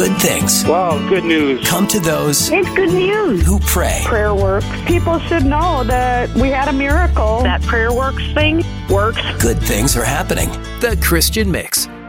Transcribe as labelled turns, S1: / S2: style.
S1: Good things
S2: Wow, good news.
S1: come to those
S3: It's good news.
S1: who pray.
S3: Prayer works. People should know that we had a miracle. That prayer works thing works.
S1: Good things are happening. The Christian Mix.